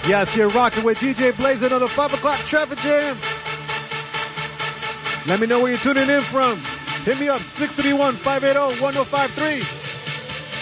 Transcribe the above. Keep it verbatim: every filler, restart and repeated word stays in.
Yes, you're rocking with D J Blaze, another five o'clock traffic jam. Let me know where you're tuning in from. Hit me up, six three one, five eight zero, one zero five three.